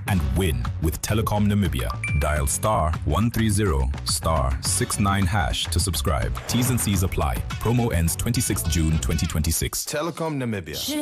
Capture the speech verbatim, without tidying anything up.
and win with Telecom Namibia. Dial star one three zero star six nine hash to subscribe. T's and C's apply. Promo ends twenty-sixth of June twenty twenty-six. Telecom Namibia.